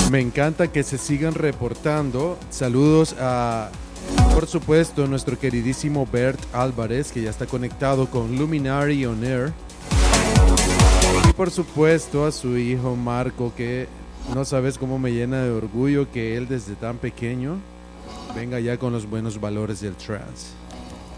Me encanta que se sigan reportando. Saludos a, por supuesto, nuestro queridísimo Bert Álvarez, que ya está conectado con Luminary On Air. Y por supuesto a su hijo Marco, que no sabes cómo me llena de orgullo que él desde tan pequeño venga ya con los buenos valores del trance.